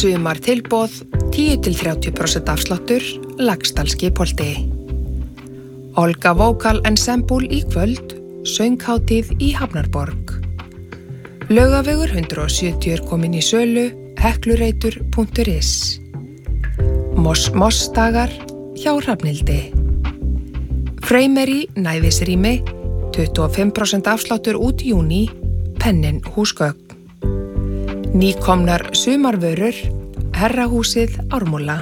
Sumar tilboð, 10-30% afsláttur, Laxdalskipholti. Olga Vocal Ensemble í kvöld, sönghátíð í Hafnarborg. Laugavegur 170 er komin í sölu, heklureitur.is. Moss-dagar hjá Hrafnhildi. Freymery næðisrými, 25% afsláttur út júní, Pennin húsgögn. Nýkomnar sumarvörur, Herrahúsið Ármúla.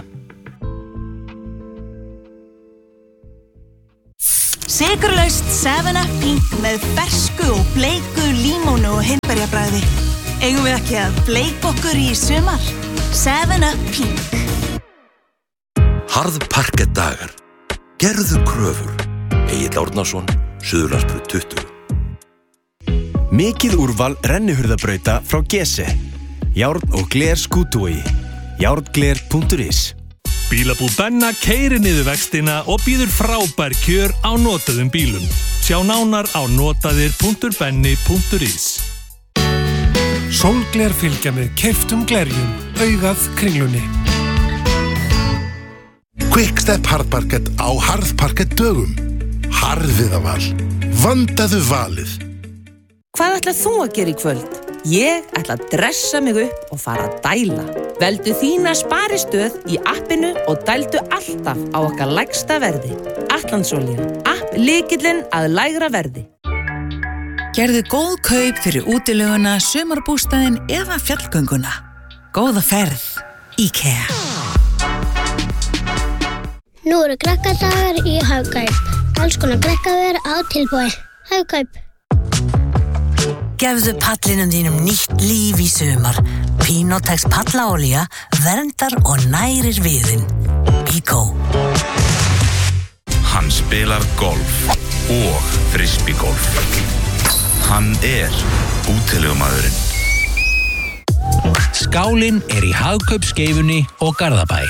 Sykurlaust 7up Pink með fersku og bleiku límónu og hindberjabragði. Eigum við ekki að bleika okkur í sumar? 7up Pink. Harðparkettdagar. Gerðu kröfur. Egill Árnason, Suðurlandsbraut 20. Mikið úrval rennihurðabrauta frá Gese. Járn og gler skútuvogi. Járngler.is. Bílabúð Benna keyrir niður vextina og býður frábær kjör á notaðum bílum. Sjá nánar á notaðir.benni.is. Sólgler fylgja með keyptum glerjum, augað kringlunni. Quickstep harðparkett á harðparkett dögum. Harðviðaval. Vandaðu valið. Hvað ætlar þú að gera í kvöld? Ég ætla að dressa mig upp og fara að dæla. Veldu þína sparistöð í appinu og dældu alltaf á okkar lægsta verði. Atlandsolía. App lykillinn að lægra verði. Gerðu góð kaup fyrir útileguna, sumarbústaðinn eða fjallgönguna. Góða ferð. IKEA. Nú eru krakkadagar í Hagkaup. Alls konar krakkaver á tilboði. Hagkaup. Gefðu pallinum þínum nýtt líf í sumar. Pinotex pallaolía verndar og nærir viðinn. Bíkó. Hann spilar golf og frisbeegolf. Hann útilegumaðurinn. Skálinn í Hagkaupskeifunni og Garðabæ.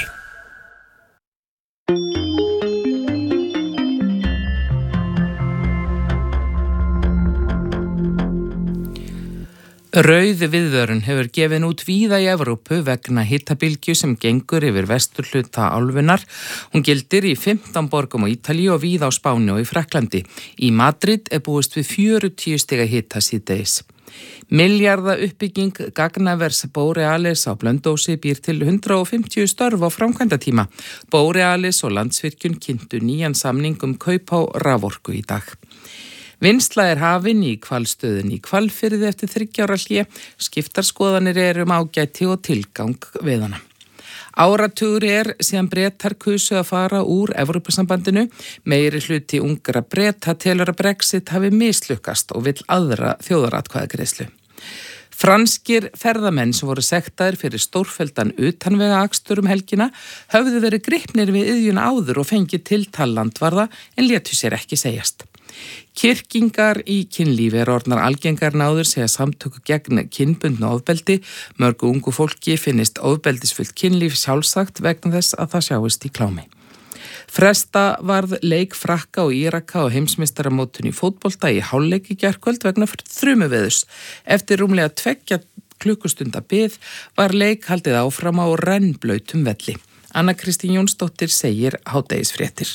Rauð viðvörun hefur gefin út víða í Evrópu vegna hitabylgju sem gengur yfir vesturhluta álfunnar. Hún gildir í 15 borgum á Ítalíu og víða á Spáni og í Frakklandi. Í Madrid búist við 40 stiga hita síðdegis. Milljarða uppbygging gagnavers Borealis á Blönduósi býr til 150 störf á framkvæmdatíma. Borealis og Landsvirkjun kynntu nýjan samning kaup á raforku í dag. Vinnsla hafin í hvalstöðinni í Hvalfirði eftir 3 ára hlé. Skiptar skoðanir ágæti og tilgang við hana. Áratugur síðan Bretar kusu að fara úr Evrópusambandinu. Meiri hluti ungra Breta telur að Brexit hafi mislukkast og vill aðra þjóðaratkvæðagreiðslu. Franskir ferðamenn sem voru sektaðir fyrir stórfelldan utanvegaakstur helgina höfðu verið gripnir við iðjuna áður og fengið tiltal landvarða en létu sér ekki segjast. Kyrkingar í kynlífi orðnar algengar áður segja samtöku gegn kynbundnu ofbeldi. Mörgu ungu fólki finnist ofbeldisfullt kynlíf sjálfsagt vegna þess að það sjáist í klámi. Fresta varð leik Frakka og Íraka á heimsmeistaramótinu í fótbolta í hálfleik í gærkvöld vegna þrumuveðurs. Eftir rúmlega 2 klukkustunda bið var leik haldið áfram á rennblautum velli. Anna Kristín Jónsdóttir segir hádegisfréttir.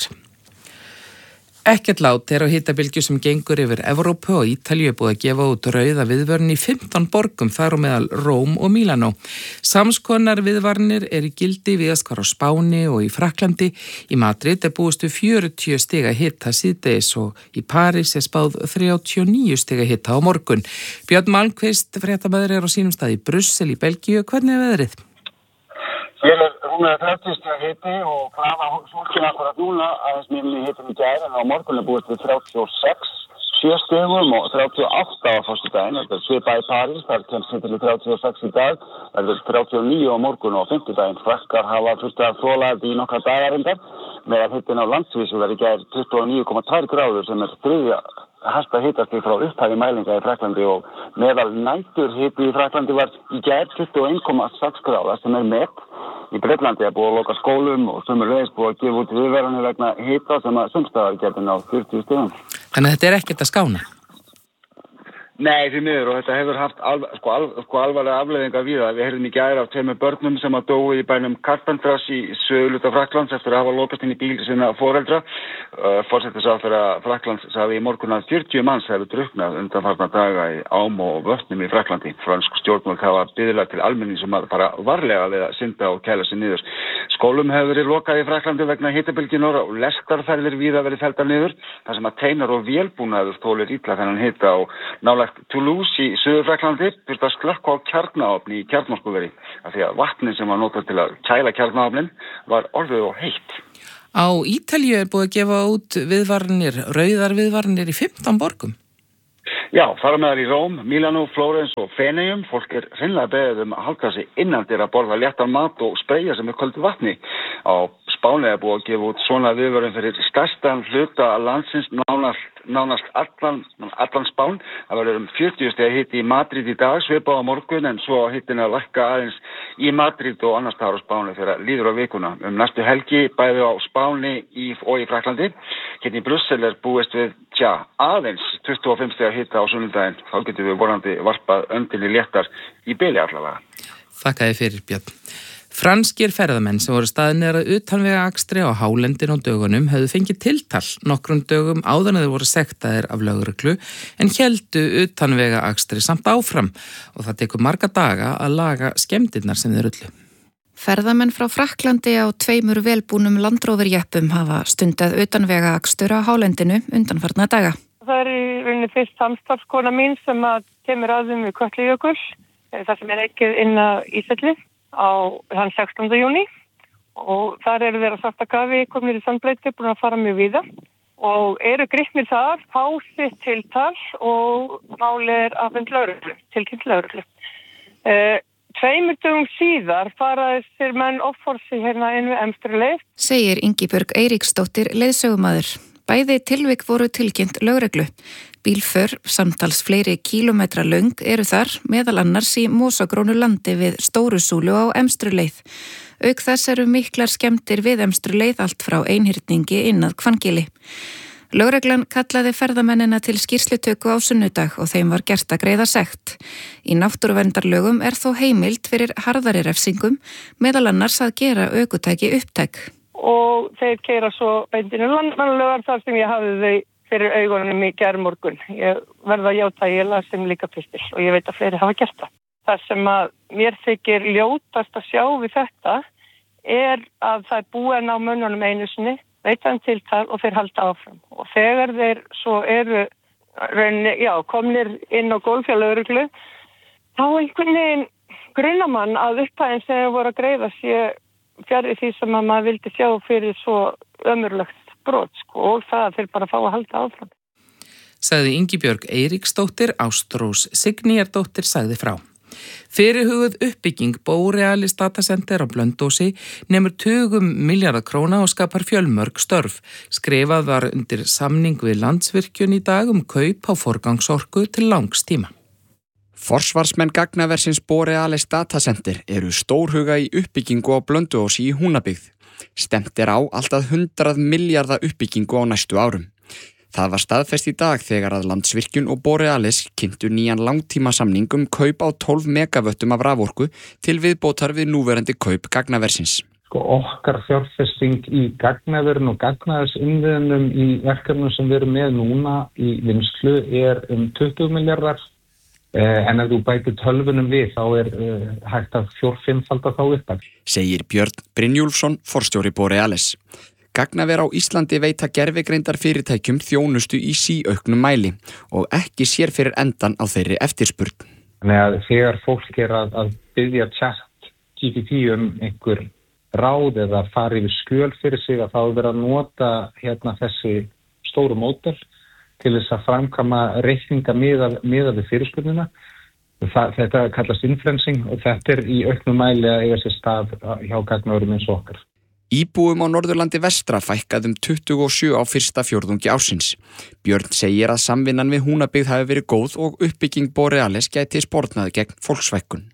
Ekkert lát á hitabylgju sem gengur yfir Evrópu og Ítalíu búið að gefa út rauða viðvörun í 15 borgum þar á meðal Róm og Mílanó. Samskonar viðvarnir í gildi víðast hvar á Spáni og í Frakklandi. Í Madrid búist við 40 stiga hita síðdegis og í París spáð 39 stiga hita á morgun. Björn Malmqvist, fréttamaður á sínum stað í Brussel í Belgíu. Hvernig veðrið? Hér rúmlega 30 stiga hiti og krafa sólskinn akkurat núna aðeins minni hitin í gær en á morgun búist við 36 stigum og 38 á föstudaginn. Þetta svipað í París, þar kemst hitinn í 36 í dag, það 39 á morgun og 50 Frakkar hafa fullt að þola í nokkra dagarindar meðan hittin á landsvísu í gær 29,2 gráður sem þriðja hæsta hitastig frá upphafi mælinga í Frakklandi og meðal nætur hiti í Frakklandi var í gær 21,6 gráða sem met. Í Bretlandi búið að loka skólum og sömuleiðis búið að gefa út viðvaranir vegna hita sem að sumstaðar getur náð 40 stigum. Þannig að þetta ekkert að skána? Nei, því miður og þetta hefur haft alvarlega afleiðingar víða. Við heyrðum í gær af 2 börnum sem að dóu í bænum Carpentras í suðurhluta Frakklands eftir að hafa lokast inn í bíl sinna foreldra. Forsætisráðherra Frakklands sagði í morgun að 40 manns hefur drukknað undanfarna daga í ám og vötnum í Frakklandi. Fransk stjórnvöld hafa biðlað til almennings um að fara varlega við að synda og kæla sig niður. Skólum hefur verið lokað í Frakklandi vegna hitabylgjunnar og lestarferðir víða verið felldar niður, þar sem að teinar og vélbúnaður þolir illa þennan hita og nálægt Toulouse í Suður-Frakklandi þurfti að slökkva á kjarnaofni í kjarnorkuveri af því að vatnið sem var notað til að kæla kjarnaofnin var orðið og heitt. Á Ítalíu búið að gefa út viðvaranir, rauðar viðvaranir í 15 borgum. Já, þar meðal í Róm, Milano, Flórens og Feneyjum. Fólk hreinlega beðið að halda sig innandyr að borða léttan mat og spreyja sig með köldu vatni. Á Spáni búið að gefa út svona viðvörun fyrir stærstan hluta landsins, nánast allan Spán. Það verður 40 stiga hiti í Madrid í dag, svipað á morgun, en svo hitin að lækka aðeins í Madrid og annars staðar á Spáni þegar líður á vikuna. Næstu helgi bæði á Spáni og í Frakklandi. Hérna í Brussel búist við aðeins 25 stiga hita á sunnudaginn. Þá getum við vonandi varpað öndinni léttar í bili allavega. Þakka þér fyrir, Björn. Franskir ferðamenn sem voru staðnir að utanvega akstri á hálendin á dögunum höfðu fengið tiltal nokkrum dögum áður en þeir voru sektaðir af lögreglu en héldu utanvega akstri samt áfram og það tekur marga daga að laga skemmdirnar sem þeir ullu. Ferðamenn frá Frakklandi á 2 velbúnum landróverjeppum hafa stundað utanvega akstur á hálendinu undanfarna daga. Það í rauninni fyrst samstarfskona mín sem að kemur að þeim við Kötlujökull, þar sem ekkið inn á Ísafirði á þann 16. júní og þar eru þeir að svarta gafi komnir í Sandbreyti búin að fara mjög víða og eru gripnir þar, fá sitt tiltal og máli afhent lögreglu, tilkynnt lögreglu. 2 dögum síðar fara þessir menn offorsi hérna inn við Emstruleið. Segir Ingibjörg Eiríksdóttir leiðsögumaður. Bæði tilvik voru tilkynnt lögreglu. Bílför, samtals fleiri kílómetra löng eru þar, meðal annars í mosagrónu landi við Stórusúlu á Emstruleið. Auk þess eru miklar skemmtir við Emstruleið allt frá Einhyrningi inn að Hvannagili. Lögreglan kallaði ferðamennina til skýrslutöku á sunnudag og þeim var gert að greiða sekt. Í náttúruverndarlögum þó heimild fyrir harðari refsingum, meðal annars að gera ökutæki upptæk. Og þeir keyra svo beintinu landmannlögar þar sem ég hafði þau fyrir augunum í gærmorgun. Ég verða að játa, ég las þeim líka pistil og ég veit að fleiri hafa gert það. Það sem að mér þykir ljótast að sjá við þetta að það búið að ná mönnunum einu sinni, veita þeim tiltal og þeir halda áfram. Og þegar þeir svo eru komnir inn á gólfjálögreglu, þá einhvern veginn grunamann að upphæðin sem voru að greiða sé fjarri því sem að maður vildi sjá fyrir svo ömurlegt brot og það að þeir bara fá að halda áfram. Sagði Ingibjörg Eiríksdóttir, Ástrós Signíardóttir sagði frá. Fyrirhuguð uppbygging Borealis datacenter á Blönduósi nemur 20 milljarða króna og skapar fjölmörg störf. Skrifað var undir samning við Landsvirkjun í dag kaup á forgangsorku til langs tíma. Forsvarsmenn gagnaversins Borealis datacenter eru stórhuga í uppbyggingu á Blönduósi í Húnabyggð. Stemt á alltaf 100 milljarða uppbyggingu á næstu árum. Það var staðfest í dag þegar að Landsvirkjun og Borealis kynntu nýjan langtímasamning kaup á 12 megavöttum af raforku til viðbótar við núverandi kaup gagnaversins. Okkar fjárfesting í gagnaverin og gagnaversinnviðunum í verkefnum sem við erum með núna í vinnslu 20 milljarðar. En ef þú bætir tölvunum við þá hægt að 4-5-falda þá upp. Segir Björn Brynjúlfsson, forstjóri Borealis. Gagnaver á Íslandi veita gervigreindar fyrirtækjum þjónustu í síauknum mæli og ekki sér fyrir endan á þeirri eftirspurn. Þannig að þegar fólk að biðja ChatGPT einhver ráð eða fara yfir skjöl fyrir sig að þá verið að nota þessi stóru módel til þess að framkvæma reikninga miðað við fyrirspurnina. Þetta kallast influencing og þetta í auknum mæli að eiga sér stað hjá gagnaverum eins og okkar. Íbúum á Norðurlandi vestra fækkað 27 á fyrsta fjórðungi ársins. Björn segir að samvinnan við Húnabyggð hafi verið góð og uppbygging Borealis gæti sportnað gegn fólksfækkun.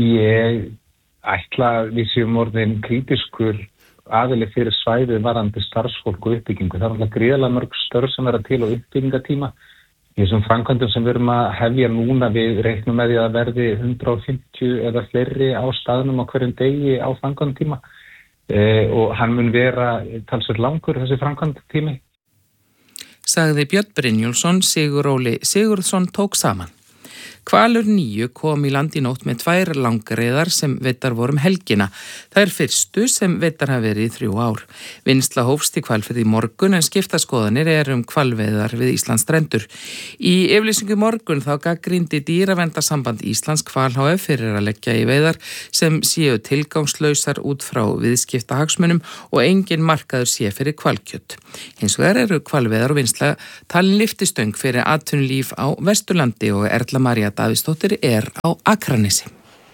Ég ætla að við séum orðin kritiskur aðili fyrir svæðið varandi starfsfólk og uppbyggingu. Það alltaf gríðarlega mörg störf sem vera til á uppbyggingatíma. Í þessum framkvæmdum sem við erum að hefja núna, við reiknum með því að verði 150 eða fleiri á staðnum á hverjum degi á framkvæmdatíma og hann mun vera talsvert langur þessi framkvæmdatími. Sagði Björn Brynjólfsson, Sigur Óli Sigurðsson tók saman. Hvalur 9 kom í land í nótt með 2 langreyðar sem veiddar voru helgina. Það fyrstu sem veiddar hafa verið í 3 ár. Vinnsla hófst í Hvalfirði í morgun en skiptaskoðanir hvalveiðar við Íslands strendur. Í yfirlýsingu morgun þá gagnrýndi Dýraverndarsamband Íslands Hval HF fyrir að leggja í veiðar sem séu tilgangslausar út frá viðskiptahagsmunum og engin markaður sé fyrir hvalkjött. Hins vegar hvalveiðar og vinnsla talin lyftistöng fyrir atvinnulíf á Vesturlandi og Erla María Davíðsdóttir á Akranesi.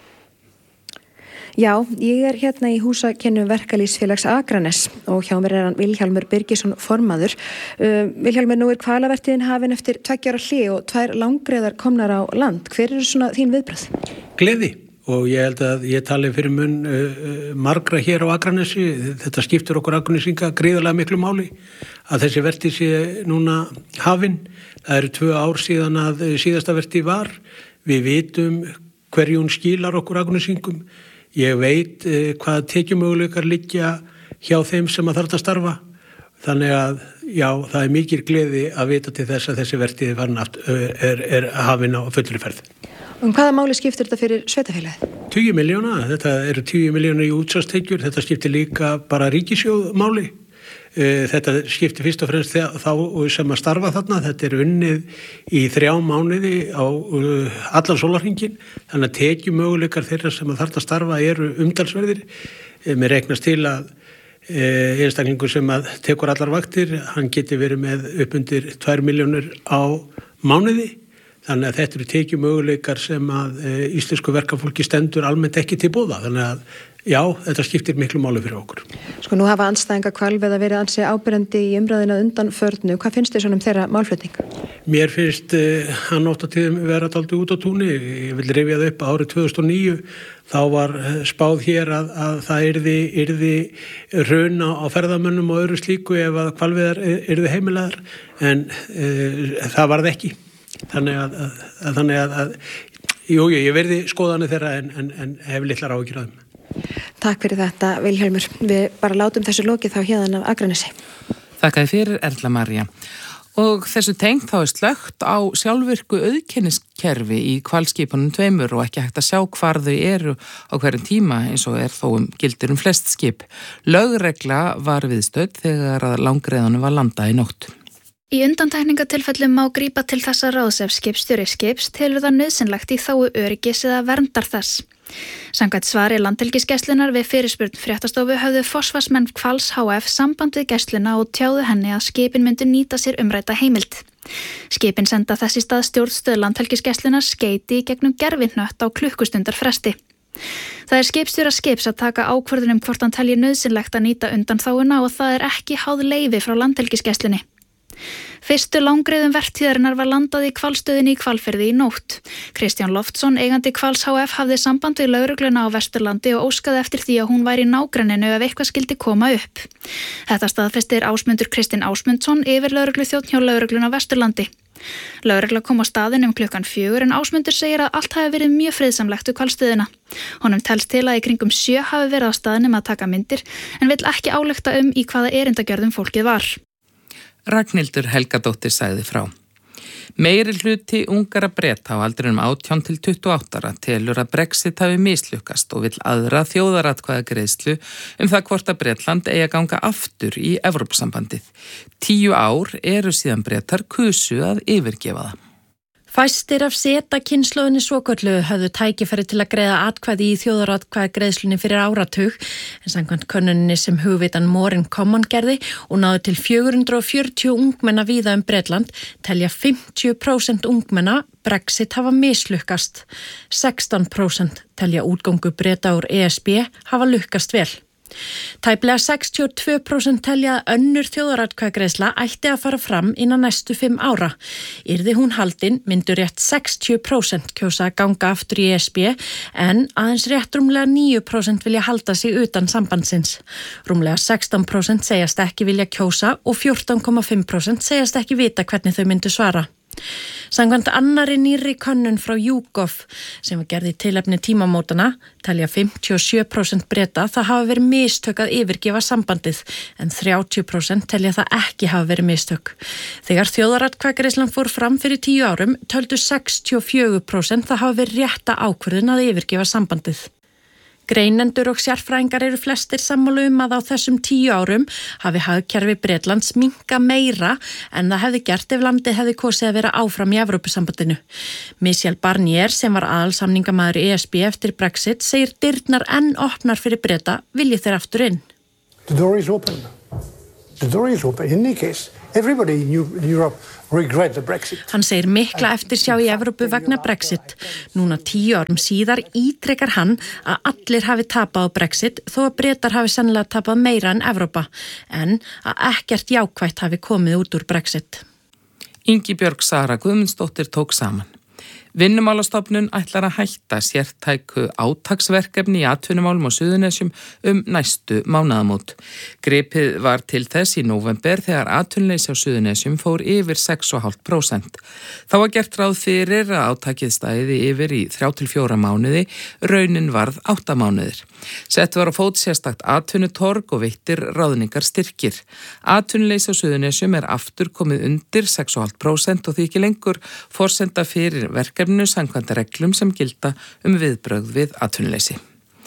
Já, ég hérna í húsakennum verkalýðsfélags Akranes og hjá mér hann Vilhjálmur Birgisson formaður. Vilhjálmur, nú hvalavertíðin hafin eftir 2 ára hlé og 2 langreyðar komnar á land. Hver svona þín viðbrögð? Gleði og ég held að ég tali fyrir mun margra hér á Akranesi. Þetta skiptir okkur Akranesinga gríðarlega miklu máli að þessi vertíð sé núna hafin. Það eru 2 ár síðan að síðasta vertíð var. Við vitum hverju hún skilar okkur Akranesingum. Ég veit hvað tekjumöguleikar liggja hjá þeim sem að þarf að starfa. Þannig að já, það er mikil gleði að vita til þess að þessi vertíð er hafin á fullri ferð. Og hvaða máli skiptir þetta fyrir sveitafélagið? 20 milljóna, þetta eru 20 milljónir í útsvarstekjur, þetta skiptir líka bara ríkissjóð máli. Þetta skiptir fyrst og fremst þá sem að starfa þarna, þetta unnið í 3 mánuði á allan sólarhringinn, þannig að tekjumöguleikar þeirra sem að þarf að starfa eru umtalsverðir. Mér reiknast til að einstaklingur sem að tekur allar vaktir, hann geti verið með upp undir 2 milljónir á mánuði. Þannig að þetta eru tekjumöguleikar sem að íslensku verkafólki stendur almennt ekki til boða. Þannig að já, þetta skiptir miklu máli fyrir okkur. Sko nú hafa andstæðinga hvalveiða verið ansi áberandi í umræðina undanförnu. Hvað finnst þér svona þeirra málflutning? Mér finnst hann oft á tíðum vera dálítið út á túni. Ég vil rifja það upp að árið 2009 þá var spáð hér að það yrði raun á ferðamönnum og öðru slíku ef að hvalveiðar yrði heimilaðar en það varð ekki. Þannig að ég verði skoðanir þeirra en hef litlar áhyggjur af þeim. Takk fyrir þetta, Vilhjálmur. Við bara látum þessu lokið þá héðan af Akranesi. Þakkaði fyrir, Erla María. Og þessu tengt þá slökkt á sjálfvirku auðkenniskerfi í hvalskipunum 2 og ekki hægt að sjá hvar þau eru á hverjum tíma eins og þó gildir flest skip. Lögregla var viðstödd þegar að langreyðunum var landað í nótt. Í undantekningatilfellum má grípa til þessa ráðs ef skipstjóri skips telur það nauðsynlegt í þágu öryggis eða verndar þess. Samkvæmt svari Landhelgisgæslunnar við fyrirspurn fréttastofu höfðu forsvarsmenn Hvals HF samband við gæsluna og tjáðu henni að skipin myndu nýta sér umrædda heimild. Skipin senda þess í stað stjórnstöð Landhelgisgæslunnar skeyti í gegnum gervihnött á klukkustundar fresti. Það skipstjóra skips að taka ákvörðun hvort hann telji nauðsynlegt að nýta undanþáguna og það ekki háð leyfi frá Landhelgisgæslunni. Fyrstu langreyðum vertíðarinnar var landað í hvalstöðinni í Hvalfirði í nótt. Kristján Loftsson, eigandi Hvals HF, hafði samband við lögregluna á Vesturlandi og óskaði eftir því að hún væri í nágrenninu ef eitthvað skildi koma upp. Þetta staðfestir Ásmundur Kristinn Ásmundsson, yfirlögregluþjónn hjá lögregluna á Vesturlandi. Lögregla kom á staðinn klukkan 4 en Ásmundur segir að allt hafi verið mjög friðsamlegt við hvalstöðina. Honum telst til að í kringum 7 hafi verið á staðnum að taka myndir en vill ekki álykta í hvaða erindagjörðum fólkið var. Ragnhildur Helgadóttir sagði frá. Meiri hluti Ungara Breta á aldrinum 18 til 28 ára telur að Brexit hafi mislukkast og vill aðra þjóðaratkvæðagreiðslu það hvort að Bretland eigi að ganga aftur í Evrópusambandið. 10 ár eru síðan Bretar kusu að yfirgefa það. Fæstir af kynslóðinni svoköllu höfðu tækifæri til að greiða atkvæði í þjóðaratkvæðagreiðslunni fyrir áratug en samkvæmt könnuninni sem hugvitan Morin Common gerði og náðu til 440 ungmenna víða Bretland telja 50% ungmenna Brexit hafa mislukkast. 16% telja útgöngu Breta úr ESB hafa lukkast vel. Tæplega 62% telja að önnur þjóðaratkvæðagreiðsla ætti að fara fram innan næstu 5 ára. Yrði hún haldin myndu rétt 60% kjósa að ganga aftur í ESB en aðeins rétt rúmlega 9% vilja halda sig utan sambandsins. Rúmlega 16% segjast ekki vilja kjósa og 14,5% segjast ekki vita hvernig þau myndu svara. Samkvæmt annarri nýrri könnun frá YouGov sem var gerð í tilefni tímamótana telja 57% Breta það hafa verið mistök að yfirgefa sambandið en 30% telja það ekki hafa verið mistök. Þegar þjóðaratkvæðagreiðslan fór fram fyrir 10 árum töldu 64% það hafa verið rétta ákvörðun að yfirgefa sambandið. Greinendur og sérfræðingar eru flestir sammála að á þessum 10 árum hafi hagkerfi Bretlands minnka meira en það hefði gert ef landið hefði kosið að vera áfram í Evrópusambandinu. Michel Barnier sem var aðalsamningamaður ESB eftir Brexit segir dyrnar enn opnar fyrir Breta vilji þeir aftur inn. The door is open. The door is open. In any case, everybody in Europe regret the Brexit. Hann segir mikla eftirsjá í Evrópu vegna Brexit. Núna 10 árum síðar ítrekar hann að allir hafi tapað á Brexit þó að Bretar hafi sennilega tapað meira en Evrópa en að ekkert jákvætt hafi komið út úr Brexit. Ingibjörg Sara Guðmundsdóttir tók saman. Vinnumálastofnun ætlar að hætta sértæku átaksverkefni í atvinnumálum á Suðurnesjum næstu mánaðamót. Gripið var til þess í nóvember þegar atvinnuleysi á Suðurnesjum fór yfir 6,5%. Þá var gert ráð fyrir að átakið stæði yfir í 3-4 mánuði, raunin varð 8 mánuðir. Sett var á fót sérstakt atvinnutorg og veittir ráðningar styrkir. Atvinnuleysi á Suðurnesjum aftur komið undir 6,5% og því ekki lengur forsenda fyrir verkefninu samkvæmt reglum sem gilda viðbrögð við atvinnuleysi.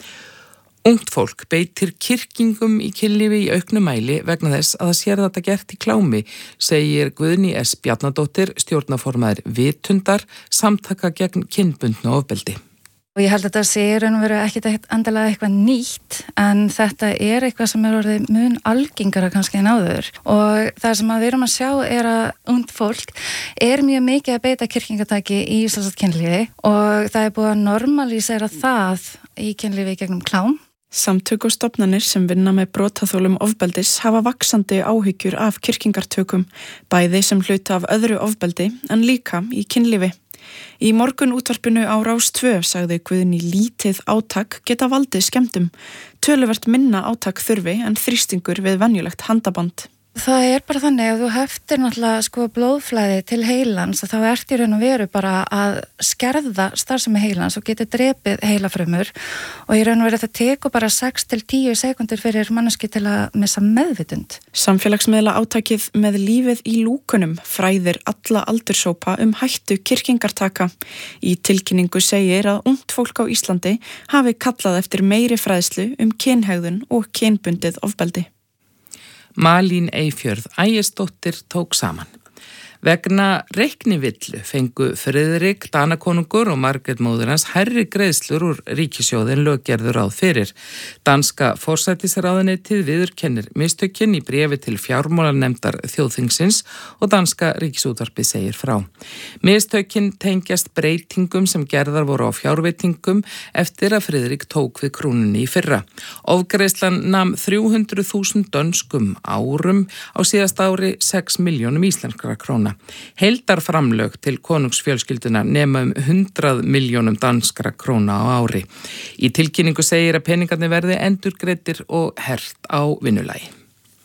Ungt fólk beitir kyrkingum í kynlífi í auknum mæli vegna þess að það sér þetta gert í klámi, segir Guðný S. Bjarnadóttir, stjórnarformaður Vitundar, samtaka gegn kynbundnu ofbeldi. Og ég held að þetta sé raun og veru ekkert endilega eitthvað nýtt en þetta eitthvað sem orðið mun algengara kannski en áður og það sem við erum að sjá að ungt fólk mjög mikið að beita kyrkingatæki í kynlífi og það búið að normalísera það í kynlífi gegnum klám. Samtök og stofnanir sem vinna með brotaþolum ofbeldis hafa vaxandi áhyggjur af kyrkingartökum, bæði sem hluta af öðru ofbeldi en líka í kynlífi. Í morgunútvarpinu á Rás 2 sagði Guðný lítið átak geta valdið skemmdum. Töluvert minna átak þurfi en þrýstingur við venjulegt handaband. Það bara þannig að þú heftir náttúrulega blóðflæði til heilans og þá í raun og veru bara að skerða starfsemi heilans og geti drepið heilafrumur og í raun og veru þetta tekur bara 6-10 sekúndur fyrir manneski til að missa meðvitund. Samfélagsmiðla átakið með lífið í lúkunum fræðir alla aldurshópa hættu kyrkingartaka. Í tilkynningu segir að ungt fólk á Íslandi hafi kallað eftir meiri fræðslu kynhegðun og kynbundið ofbeldi. Malín Eyfjörð Ægisdóttir tók saman. Vegna reiknivillu fengu Friðrik Danakonungur og Margrét móðir hans hærri greiðslur úr ríkissjóði en lög gerðu ráð fyrir. Danska forsætisráðuneytið viðurkennir mistökin í bréfi til fjármálanefndar þjóðþingsins og danska ríkisútvarpið segir frá. Mistökin tengjast breytingum sem gerðar voru á fjárveitingum eftir að Friðrik tók við krúnunni í fyrra. Ofgreiðslan nam 300.000 dönskum árum á síðasta ári 6 milljónum íslenskra króna. Heildarframlög til konungsfjölskylduna nema 100 milljónum danskra króna á ári. Í tilkynningu segir að peningarnir verði endurgreiddir og hert á vinnulagi.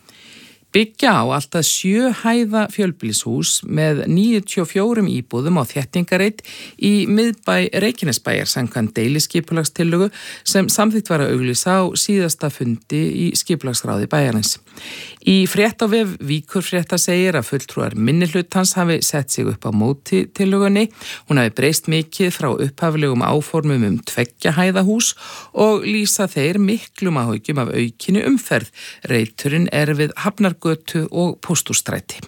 Byggja á alltaf 7 hæða fjölbýlishús með 94 íbúðum á þéttingareit í miðbæ Reykjanesbæjar samkvæmt deiliskipulagstillögu sem samþykkt var að auglýsa á síðasta fundi í skipulagsráði bæjarins. Í frétt á vef Víkurfrétta segir að fulltrúar minnihlutans hafi sett sig upp á móti tillögunni. Hún hafi breyst mikið frá upphaflegum áformum 2 hæða hús og lýsa þeir miklum áhyggjum af aukinni umferð. Reiturinn við Hafnargötu og Pósthússtræti.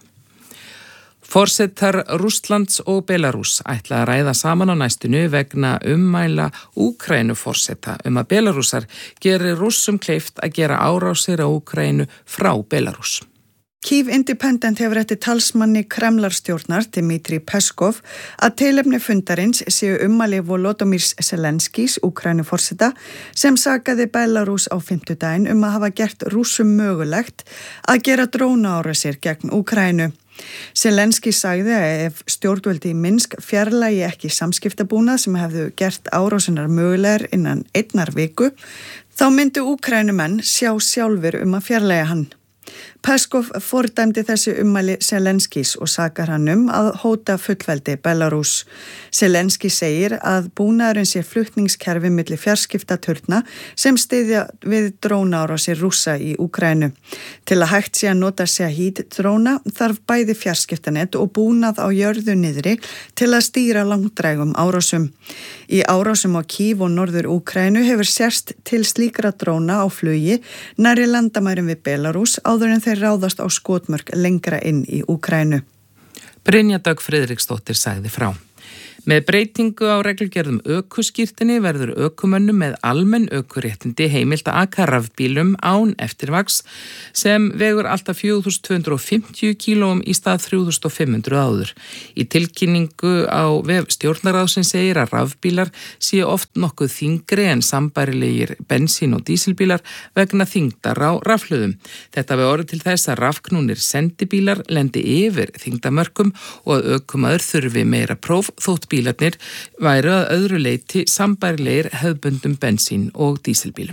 Forsetar Rússlands og Belarús ætla að ræða saman á næstinu vegna ummæla Úkraínuforseta að Belarúsar geri Rússum kleift að gera árásir á Úkraínu frá Belarús. Kyiv Independent hefur eftir talsmanni Kremlarstjórnar Dmitri Peskov að tilefni fundarins séu ummæli Volodymyrs Zelenskís, Úkraínuforseta, sem sakaði Belarús á fimmtudaginn að hafa gert Rússum mögulegt að gera drónaárásir gegn Úkraínu. Zelenský sagði að ef stjórnvöldi í Minsk fjarlægi ekki samskiptabúnað sem hefðu gert árásinar mögulegar innan 1 viku, þá myndu Úkraínumenn sjá sjálfur að fjarlægja hann. Peskov fordæmdi þessi ummæli Zelenskís og sakar hann að hóta fullveldi Belarús. Zelenskí segir að búnaðurinn sé flutningskerfi milli fjarskiptaturna sem styðja við drónaárásir Rússa í Úkraínu. Til að hægt sé að nota Shahid-dróna þarf bæði fjarskiptanet og búnað á jörðu niðri til að stýra langdrægum árásum. Í árásum á Kív og norður Úkraínu hefur sérst til slíkra dróna á flugi nærri landamærum við Belarús áður en þeir ráðast á skotmörk lengra inn í Úkraínu. Brynja Dögg Friðriksdóttir sagði frá. Með breytingu á reglugerðum ökuskírteini verður ökumönnum með almenn ökuréttindi heimilt að aka rafbílum án eftirvaks sem vegur alltaf 4.250 kílóum í stað 3.500 áður. Í tilkynningu á vef stjórnarráðsins segir að rafbílar séu oft nokkuð þyngri en sambærilegir bensín- og dísilbílar vegna þyngdar á rafhlöðum. Þetta við orðið til þess að rafknúnir sendibílar lendi yfir þyngdamörkum og að ökumaður þurfi meira próf þótt bílarnir væru að öðru leyti sambærilegir hefðbundum bensín- og dísilbílum.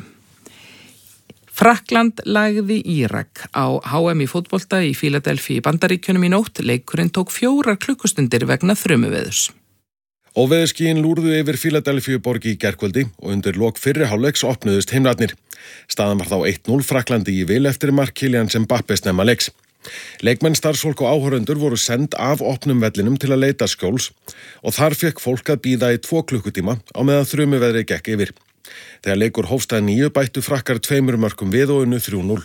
Frakkland lagði Írak á HM í fótbolta í Fíladelfíu í Bandaríkjunum í nótt. Leikurinn tók 4 klukkustundir vegna þrumuveðurs. Óveðurskýin lúrðu yfir Fíladelfíu borg í gærkvöldi og undir lok fyrri hálfleiks opnuðust himnarnir. Staðan var þá 1-0 Frakklandi í vil eftir mark Kylian Mbappé snemma leiks. Leikmenn, starfsfólk og áhorfendur voru send af opnum vellinum til að leita skjóls og þar fekk fólk að bíða í 2 klukkutíma á meðan þrumuveðrið gekk yfir. Þegar leikur hófst að 9 bættu Frakkar 2 mörkum við og unnu 3-0.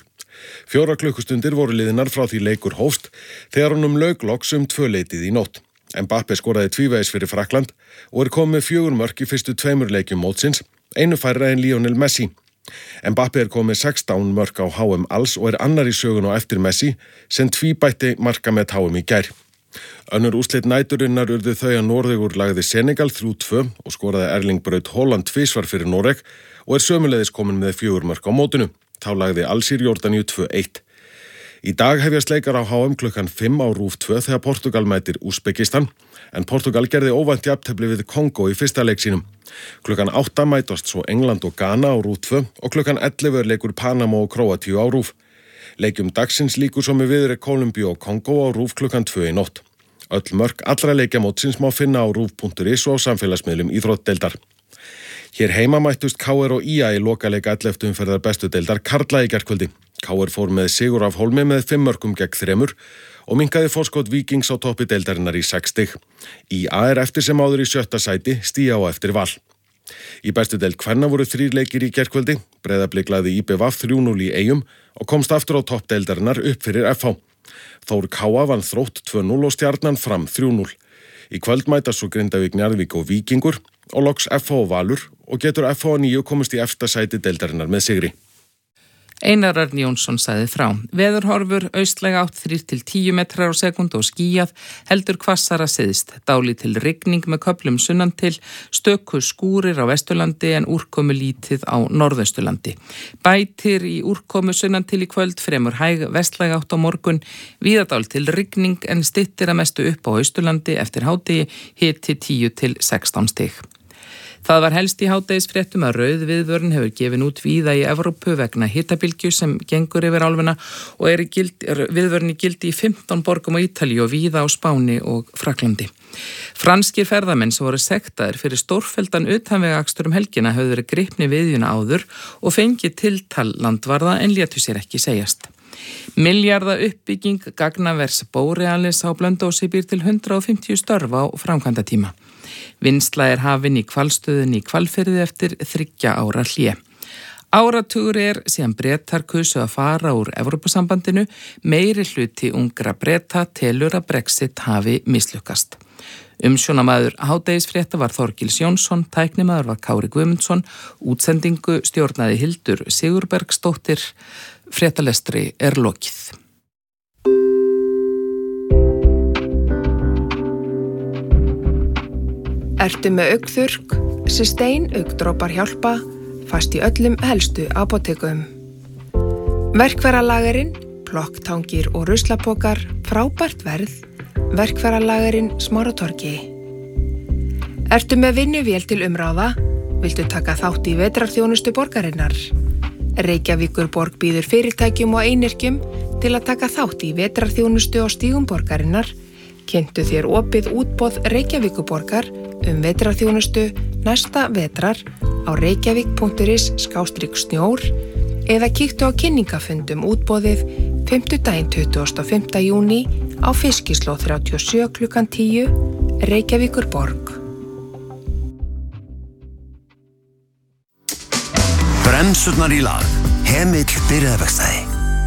4 klukkustundir voru liðnar frá því leikur hófst þegar honum lauk loks 2 í nótt. Mbappé skoraði tvívegis fyrir Frakkland og komið 4 mörk í fyrstu 2 leikjum mótsins, einu færra en Lionel Messi. Mbappé komið 16 mörk á HM alls og annar í sögun á eftir Messi sem tvíbætti markamet HM í gær. Önnur úrslit næturinnar urðu þau að Noregur lagði Senegal 3-2 og skoraði Erling Braut Haaland 2 fyrir Noreg og sömuleiðis komin með 4 mörk á mótinu. Þá lagði Alsír Jórdaníu 2-1. Í dag hefjast leikar á HM klukkan 5 á RÚV 2 þegar Portugal mætir Úsbekistan, en Portugal gerði óvænt jafntefli við Kongo í fyrsta leik sínum. Klukkan 8 mætast svo England og Ghana á RÚV 2 og klukkan 11 leikur Panama og Króatíu á RÚV. Leikjum dagsins líkur svo með viðri Kólumbíu og Kongo á RÚV klukkan 2 í nótt. Öll mörk allra leikjamótsins má finna á RÚV.is og á samfélagsmiðlum íþróttdeildar. Hér heima mættust KR og IA í lokaleik 11. umferðar bestu deildar karla í gærkvöldi. KR fór með sigur af Hólmi með 5 mörkum gegn 3 og minnkaði forskot Víkings á toppi deildarinnar í 6 stig. IA eftir sem áður í 7. sæti, Stía á eftir Val. Í bestu deild kvenna voru 3 leikir í gærkvöldi. Breiðablik lagði IBVF 3-0 í Eyjum og komst aftur á topp deildarinnar upp fyrir FH. Þór Káa vann Þrótt 2-0 og Stjarnan Fram 3-0. Í kvöld mætast svo Grindavík, Njarðvík og Víkingur og loks FH og Valur og getur FH og 9 komist í efsta sæti deildarinnar með sigri. Einar Örn Jónsson sagði frá. Veðurhorfur austlæga átt 3-10 metrar á sekúndu og skýjað, heldur hvassara syðst. Dálítil rigning með köflum sunnan til, stöku skúrir á Vesturlandi en úrkomu lítið á Norðausturlandi. Bætir í úrkomu sunnan til í kvöld, fremur hæg vestlæga átt á morgun, víða dálítil rigning en styttir að mestu upp á Austurlandi eftir hádegi, hiti 10-16 stig. Það var helst í hádegisfréttum að rauð viðvörun hefur gefin út víða í Evrópu vegna hitabylgju sem gengur yfir álfuna og viðvörun í gildi í 15 borgum á Ítalíu og víða á Spáni og Frakklandi. Franskir ferðamenn sem voru sektaðir fyrir stórfelldan utanvegaakstur helgina höfðu verið gripni viðjuna áður og fengið tiltal landvarða en létu sér ekki segjast. Milljarða uppbygging gagnavers Borealis á Blönduósi býr til 150 störf á framkvæmdatíma. Vinnsla hafin í Hvalstöðinni í Hvalfirði eftir 3 ára hlé. Áratugur síðan Bretar kusu að fara úr Evrópusambandinu, meiri hluti ungra Breta telur að Brexit hafi mislukkast. Umsjónamaður hádegisfrétta var Þorgils Jónsson, tæknimaður var Kári Guðmundsson, útsendingu stjórnaði Hildur Sigurbergsdóttir, fréttalestri lokið. Ertu með augnþurrk, Systane augndrópar hjálpa, fast í öllum helstu apótekum. Verkfæralagerinn, plokktangir og ruslapokar, frábært verð, verkfæralagerinn Smáratorgi. Ertu með vinnuvél til umráða, viltu taka þátt í vetrarþjónustu borgarinnar? Reykjavíkurborg býður fyrirtækjum og einyrkjum til að taka þátt í vetrarþjónustu á stígum borgarinnar. Kynntu þér opið útboð Reykjavíkurborgar vetrarþjónustu næsta vetrar á reykjavík.is/snjór eða kíktu á kynningafundum útboðið 25. júní á Fiskislóð 37 klukkan 10, Reykjavíkurborg. Bremsurnar í lag. Hemill byrjaðarverkstæði.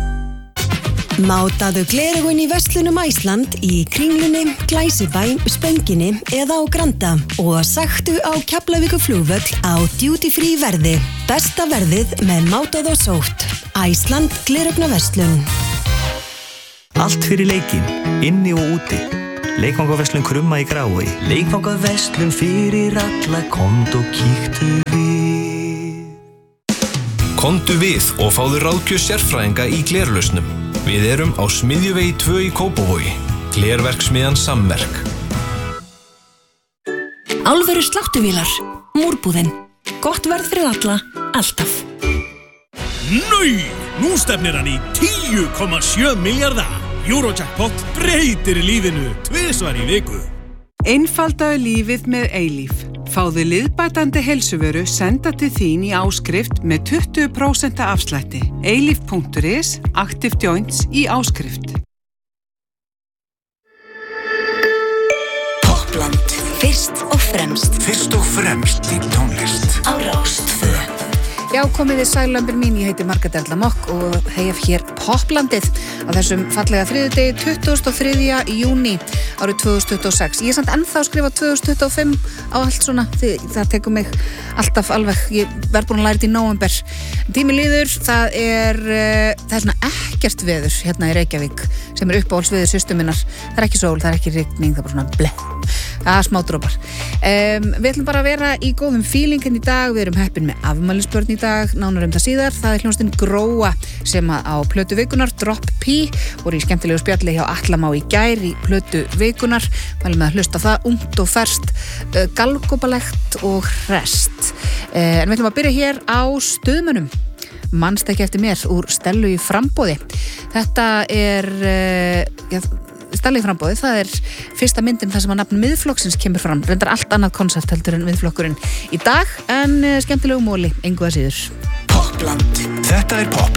Mátaðu gleraugun í verslunum Æsland í Kringlunni, Glæsibæ, Spönginni eða á Granda og sæktu á Keflavíkurflugvöll á duty free verði. Besta verðið með mátað og sótt. Æsland gleraugnarverslun. Allt fyrir leikinn, inni og úti. Leikvangaverslun Krumma í Grái. Leikvangaverslun fyrir alla, komdu og kíktu við. Komdu við og fáðu ráðgjöf sérfræðinga í glerlausnum. Við erum á Smiðjuvegi 2 í Kópavogi. Glerverksmiðjan Samverk. Álveru sláttuvílar. Múrbúðin. Gott verð fyrir alla, alltaf. Nú stefnir hann í 10,7 milljarða. Eurojackpot breytir lífinu 2 svar í viku. Einfaldaðu lífið með Eilíf. Fáðu liðbætandi heilsuvöru senda til þín í áskrift með 20% afslætti. Eilíf.is, Active Joints í áskrift. Popland, fyrst og fremst. Fyrst og fremst í tónlist. Á Rás 2. Já, komið þið sælömbir mín, ég heiti Margrét Erla Mokk og hef hér Poplandið á þessum fallega þriðjudegi 23. júní árið 2026. Ég er samt ennþá að skrifa 2025 á allt svona, það tekur mig alltaf alveg, ég verð búin að læra þetta í nóvember. Tími líður, það er svona ekkert veður hérna í Reykjavík sem er uppáhaldsveður systur minnar. Það er ekki sól, það er ekki rigning, það er bara svona bleh. Smá drópar. Við ætlum bara að vera í góðum feelingin í dag. Við erum heppin með afmælisbörn í dag, nánar það síðar. Það er hljómsveitin Gróa sem á plötu vikunar, Drop P, voru í skemmtilegu spjalli hjá Atla Má í gær í plötu vikunar. Mælum með að hlusta á það, ungt og ferskt, galgópalegt og hrest. En við ætlum að byrja hér á Stuðmönnum. Manst ekki eftir mér úr Stellu í framboði. Þetta er Stellu í framboði, það er fyrsta myndin þar sem að nafn Miðflokksins kemur fram. Reyndar allt annað konsept heldur en Miðflokkurinn í dag, en skemmtilegu móli, engu að síður. Popland. Þetta er Popland.